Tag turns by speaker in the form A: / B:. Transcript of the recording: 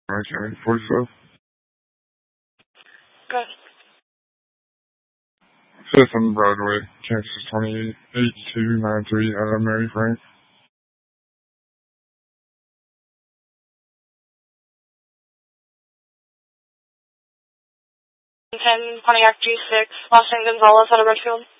A: Okay, 45.
B: Good.
A: 5th and Broadway, Kansas 28293, Mary Frank.
B: 10 Pontiac G6, Los San Gonzalez out of Redfield.